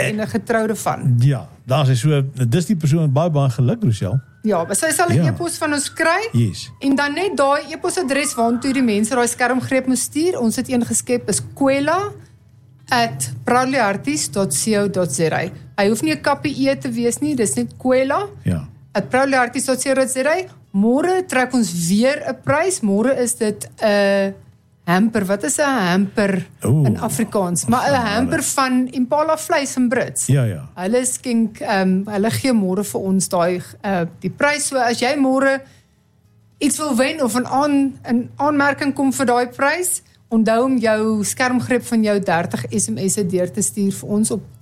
en 'n getroude van. Ja, daar is so, dis die persoon baie geluk, Rochelle. Ja, maar sy sal 'n e-pos van ons kry. Yes. En dan net daai e-posadres waartoe die mense daai skermgreep moet stuur. Ons het een geskep is kwela@proudlyarties.co.za. Hy hoef nie 'n kappie e te wees nie, dis net kwela. Ja. @proudlyarties.co.za. Môre trek ons weer 'n prys. Môre is dit 'n hamper. Wat is 'n hamper in Afrikaans? Maar 'n hamper van Impala vleis in Brits. Ja. Hulle skenk hulle gee môre vir ons daai die prys. So as jy môre iets wil wen of 'n aanmerking kom vir daai prys, onthou om jou skermgreep van jou 30 SMS'e deur te stuur vir ons op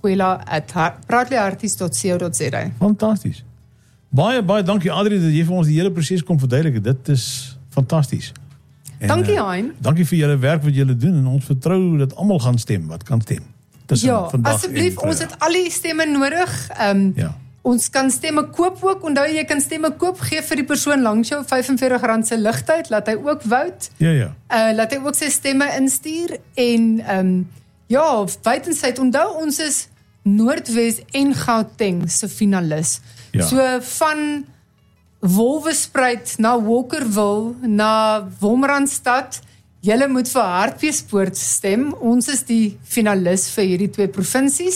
kwela@proudlyarties.co.za. Fantasties. Baie dankie Adrie dat jy vir ons die hele proses kom verduidelik. Dit is fantasties. Dankie Hein. Dankie vir julle werk wat julle doen en ons vertrou dat almal gaan stem wat kan stem. Ja, asseblief, ons het al die stemme nodig. Ons kan stemme koop ook. Onthou jy kan stemme koop, gee vir die persoon langs jou R45 se ligtyd, laat hy ook vote. Ja. Laat hy ook sy stemme instuur en wyd en suid. Onthou ons is Noordwes en Gauteng se finalis. Ja. So van Wolwespruit na Walkerville na Wolmaranstad, julle moet vir Hartbeespoort stem. Ons is die finalis vir hierdie twee provinsies.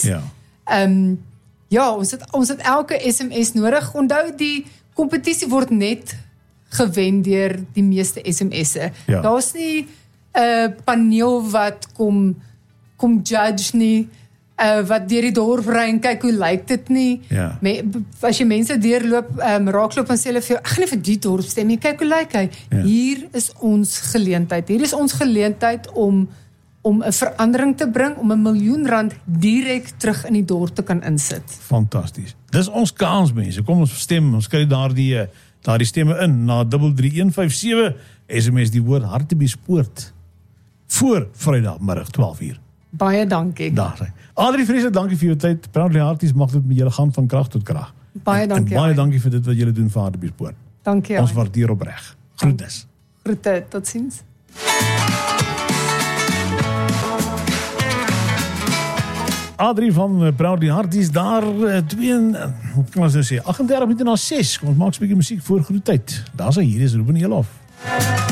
Ja. Ons het elke SMS nodig. Onthou die kompetisie word net gewen deur die meeste SMS'e. Ja. Daar's nie 'n paneel wat kom judge nie. Wat deur die dorp ry en kyk hoe lyk dit nie. Ja. As jy mense deurloop, raakloop en sê hulle vir jou, ek gaan nie vir die dorp stem nie, kyk hoe lyk hy. Ja. Hier is ons geleentheid. Hier is ons geleentheid om 'n verandering te bring, om R1 miljoen direk terug in die dorp te kan insit. Fantasties. Dis ons kans mense. Kom ons stem, ons kry daardie stemme in na 33157. SMS die woord Hartbeespoort voor Vrydagmiddag 12:00. Baie dankie. Daar sy. Adrie vreeslik dankie vir jou tyd. Proudly Harties mag dit met julle gaan van krag tot krag. Baie dankie. En baie dankie vir dit wat julle doen vir Hartbeespoort. Dankie. Ons waardeer opreg. Groetes. Groete, totsiens. Adrie van Proudly Harties daar 38 minute na 6. Kom ons maak 'n bietjie musiek voor groetyd. Daar's hy, hier is Ruben Elof.